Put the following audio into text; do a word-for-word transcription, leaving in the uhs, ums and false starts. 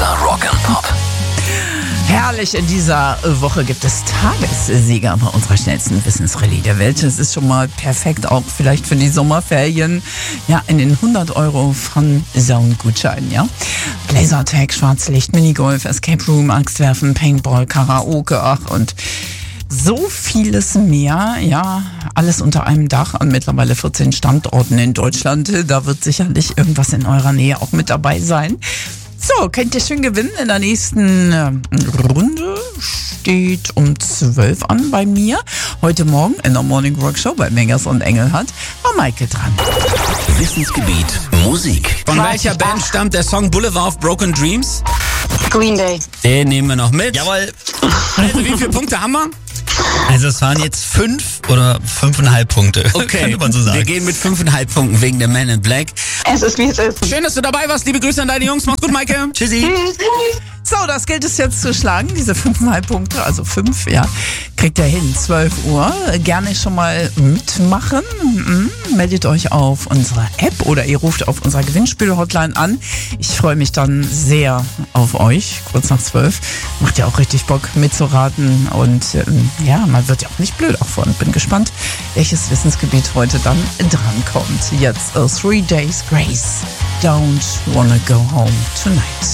Mr. Rock'n'Pop. Herrlich, in dieser Woche gibt es Tagessieger bei unserer schnellsten Wissensrallye der Welt. Das ist schon mal perfekt, auch vielleicht für die Sommerferien. Ja, in den hundert Euro Fun Zone Gutschein, ja. Lasertag, Schwarzlicht, Minigolf, Escape Room, Axtwerfen, Paintball, Karaoke, ach und so vieles mehr, ja, alles unter einem Dach an mittlerweile vierzehn Standorten in Deutschland. Da wird sicherlich irgendwas in eurer Nähe auch mit dabei sein. So, könnt ihr schön gewinnen. In der nächsten äh, Runde steht um zwölf an bei mir. Heute Morgen in der Morning Rock Show bei Mengers und Engelhardt war Maike dran. Wissensgebiet Musik. Von welcher Band stammt der Song Boulevard of Broken Dreams? Green Day. Den nehmen wir noch mit. Jawohl. Also wie viele Punkte haben wir? Also es waren jetzt fünf oder fünfeinhalb Punkte. Okay, könnte man so sagen. wir gehen mit fünfeinhalb Punkten wegen der Man in Black. Es ist wie es ist. Schön, dass du dabei warst. Liebe Grüße an deine Jungs. Mach's gut, Maike. Tschüssi. So, das gilt es jetzt zu schlagen, diese fünfeinhalb Punkte, also fünf, ja, kriegt ihr hin, zwölf Uhr. Gerne schon mal mitmachen. Mhm. Meldet euch auf unserer App oder ihr ruft auf unserer Gewinnspiel-Hotline an. Ich freue mich dann sehr auf euch, kurz nach zwölf. Macht ja auch richtig Bock mitzuraten und ähm, ja, man wird ja auch nicht blöd davon. Bin gespannt, welches Wissensgebiet heute dann drankommt. Jetzt uh, Three Days Grace. Don't wanna go home tonight.